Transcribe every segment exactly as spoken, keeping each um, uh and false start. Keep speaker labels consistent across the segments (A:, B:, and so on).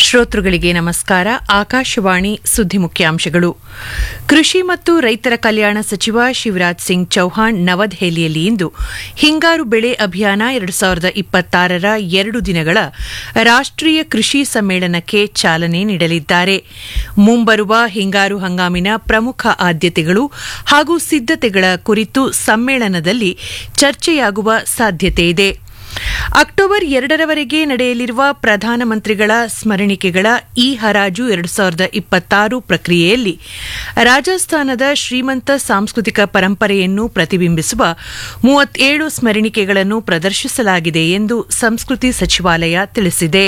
A: ಶ್ರೋತೃಗಳಿಗೆ ನಮಸ್ಕಾರ. ಆಕಾಶವಾಣಿ ಸುದ್ದಿ ಮುಖ್ಯಾಂಶಗಳು. ಕೃಷಿ ಮತ್ತು ರೈತರ ಕಲ್ಯಾಣ ಸಚಿವ ಶಿವರಾಜ್ ಸಿಂಗ್ ಚೌಹಾಣ್ ನವದೆಹಲಿಯಲ್ಲಿ ಇಂದು ಹಿಂಗಾರು ಬೆಳೆ ಅಭಿಯಾನ ಎರಡು ಸಾವಿರದ ಇಪ್ಪತ್ತಾರರ ಎರಡು ದಿನಗಳ ರಾಷ್ಟೀಯ ಕೃಷಿ ಸಮ್ಮೇಳನಕ್ಕೆ ಚಾಲನೆ ನೀಡಲಿದ್ದಾರೆ. ಮುಂಬರುವ ಹಿಂಗಾರು ಹಂಗಾಮಿನ ಪ್ರಮುಖ ಆದ್ಯತೆಗಳು ಹಾಗೂ ಸಿದ್ದತೆಗಳ ಕುರಿತು ಸಮ್ಮೇಳನದಲ್ಲಿ ಚರ್ಚೆಯಾಗುವ ಸಾಧ್ಯತೆಯಿದೆ. ಅಕ್ಟೋಬರ್ ಎರಡರವರೆಗೆ ನಡೆಯಲಿರುವ ಪ್ರಧಾನಮಂತ್ರಿಗಳ ಸ್ಮರಣಿಕೆಗಳ ಇ ಹರಾಜು ಎರಡು ಸಾವಿರದ ಇಪ್ಪತ್ತಾರು ಪ್ರಕ್ರಿಯೆಯಲ್ಲಿ ರಾಜಸ್ಥಾನದ ಶ್ರೀಮಂತ ಸಾಂಸ್ಕೃತಿಕ ಪರಂಪರೆಯನ್ನು ಪ್ರತಿಬಿಂಬಿಸುವ ಮೂವತ್ತೇಳು ಸ್ಮರಣಿಕೆಗಳನ್ನು ಪ್ರದರ್ಶಿಸಲಾಗಿದೆ ಎಂದು ಸಂಸ್ಕೃತಿ ಸಚಿವಾಲಯ ತಿಳಿಸಿದೆ.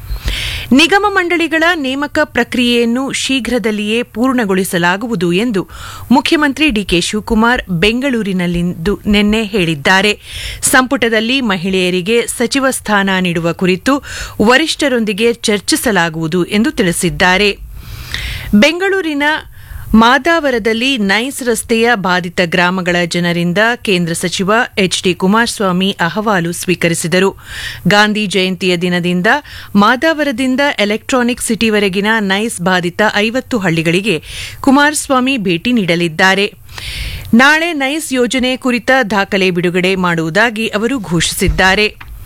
A: ನಿಗಮ ಮಂಡಳಿಗಳ ನೇಮಕ ಪ್ರಕ್ರಿಯೆಯನ್ನು ಶೀಘ್ರದಲ್ಲಿಯೇ ಪೂರ್ಣಗೊಳಿಸಲಾಗುವುದು ಎಂದು ಮುಖ್ಯಮಂತ್ರಿ ಡಿಕೆ ಶಿವಕುಮಾರ್ ಬೆಂಗಳೂರಿನಲ್ಲಿಂದು ನಿನ್ನೆ ಹೇಳಿದ್ದಾರೆ. ಸಂಪುಟದಲ್ಲಿ ಮಹಿಳೆಯರಿಗೆ ಸಚಿವ ಸ್ಥಾನ ನೀಡುವ ಕುರಿತು ವರಿಷ್ಠರೊಂದಿಗೆ ಚರ್ಚಿಸಲಾಗುವುದು ಎಂದು ತಿಳಿಸಿದ್ದಾರೆ. ಬೆಂಗಳೂರಿನ ಮಾದಾವರದಲ್ಲಿ ನೈಸ್ ರಸ್ತೆಯ ಬಾಧಿತ ಗ್ರಾಮಗಳ ಜನರಿಂದ ಕೇಂದ್ರ ಸಚಿವ ಎಚ್ ಡಿ ಕುಮಾರಸ್ವಾಮಿ ಅಹವಾಲು ಸ್ವೀಕರಿಸಿದರು. ಗಾಂಧಿ ಜಯಂತಿಯ ದಿನದಿಂದ ಮಾದಾವರದಿಂದ ಎಲೆಕ್ಟ್ರಾನಿಕ್ ಸಿಟಿವರೆಗಿನ ನೈಸ್ ಬಾಧಿತ ಐವತ್ತು ಹಳ್ಳಿಗಳಿಗೆ ಕುಮಾರಸ್ವಾಮಿ ಭೇಟಿ ನೀಡಲಿದ್ದಾರೆ. ನಾಳೆ ನೈಸ್ ಯೋಜನೆ ಕುರಿತ ದಾಖಲೆ ಬಿಡುಗಡೆ ಮಾಡುವುದಾಗಿ ಅವರು ಘೋಷಿಸಿದ್ದಾರೆ.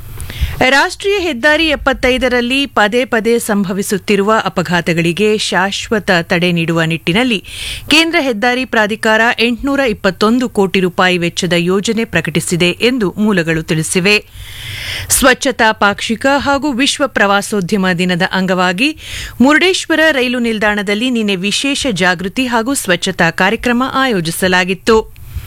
A: ರಾಷ್ಟೀಯ ಹೆದ್ದಾರಿ ಎಪ್ಪತ್ತೈದರಲ್ಲಿ ಪದೇ ಪದೇ ಸಂಭವಿಸುತ್ತಿರುವ ಅಪಘಾತಗಳಿಗೆ ಶಾಶ್ವತ ತಡೆ ನೀಡುವ ನಿಟ್ಟಿನಲ್ಲಿ ಕೇಂದ್ರ ಹೆದ್ದಾರಿ ಪ್ರಾಧಿಕಾರ ಎಂಟುನೂರ ಇಪ್ಪತ್ತೊಂದು ಕೋಟಿ ರೂಪಾಯಿ ವೆಚ್ಚದ ಯೋಜನೆ ಪ್ರಕಟಿಸಿದೆ ಎಂದು ಮೂಲಗಳು ತಿಳಿಸಿವೆ. ಸ್ವಚ್ಛತಾ ಪಾಕ್ಷಿಕ ಹಾಗೂ ವಿಶ್ವ ಪ್ರವಾಸೋದ್ಯಮ ದಿನದ ಅಂಗವಾಗಿ ಮುರುಡೇಶ್ವರ ರೈಲು ನಿಲ್ದಾಣದಲ್ಲಿ ನಿನ್ನೆ ವಿಶೇಷ ಜಾಗೃತಿ ಹಾಗೂ ಸ್ವಚ್ಛತಾ ಕಾರ್ಯಕ್ರಮ ಆಯೋಜಿಸಲಾಗಿತ್ತು.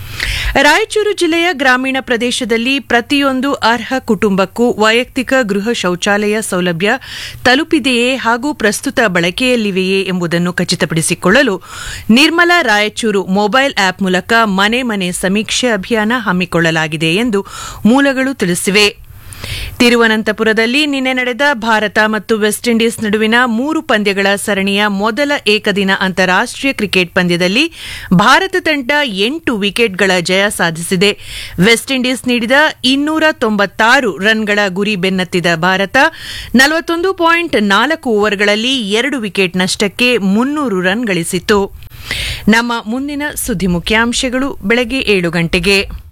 A: ರಾಯಚೂರು ಜಿಲ್ಲೆಯ ಗ್ರಾಮೀಣ ಪ್ರದೇಶದಲ್ಲಿ ಪ್ರತಿಯೊಂದು ಅರ್ಹ ಕುಟುಂಬಕ್ಕೂ ವೈಯಕ್ತಿಕ ಗೃಹ ಶೌಚಾಲಯ ಸೌಲಭ್ಯ ತಲುಪಿದೆಯೇ ಹಾಗೂ ಪ್ರಸ್ತುತ ಬಳಕೆಯಲ್ಲಿವೆಯೇ ಎಂಬುದನ್ನು ಖಚಿತಪಡಿಸಿಕೊಳ್ಳಲು ನಿರ್ಮಲ ರಾಯಚೂರು ಮೊಬೈಲ್ ಆಪ್ ಮೂಲಕ ಮನೆ ಮನೆ ಸಮೀಕ್ಷೆ ಅಭಿಯಾನ ಹಮ್ಮಿಕೊಳ್ಳಲಾಗಿದೆ ಎಂದು ಮೂಲಗಳು ತಿಳಿಸಿವೆ. ತಿರುವನಂತಪುರದಲ್ಲಿ ನಿನ್ನೆ ನಡೆದ ಭಾರತ ಮತ್ತು ವೆಸ್ಟ್ ಇಂಡೀಸ್ ನಡುವಿನ ಮೂರು ಪಂದ್ಯಗಳ ಸರಣಿಯ ಮೊದಲ ಏಕದಿನ ಅಂತಾರಾಷ್ಟೀಯ ಕ್ರಿಕೆಟ್ ಪಂದ್ಯದಲ್ಲಿ ಭಾರತ ತಂಡ ಎಂಟು ವಿಕೆಟ್ಗಳ ಜಯ ಸಾಧಿಸಿದೆ. ವೆಸ್ಟ್ ಇಂಡೀಸ್ ನೀಡಿದ ಇನ್ನೂರ ತೊಂಬತ್ತಾರು ರನ್ಗಳ ಗುರಿ ಬೆನ್ನತ್ತಿದ ಭಾರತ ನಲವತ್ತೊಂದು ಪಾಯಿಂಟ್ ನಾಲ್ಕು ಓವರ್ಗಳಲ್ಲಿ ಎರಡು ವಿಕೆಟ್ ನಷ್ಟಕ್ಕೆ ಮುನ್ನೂರು ರನ್ ಗಳಿಸಿತು. ನಮ್ಮ ಮುಂದಿನ ಸುದ್ದಿ ಮುಖ್ಯಾಂಶಗಳು ಬೆಳಗ್ಗೆ ಏಳು ಗಂಟೆಗೆ.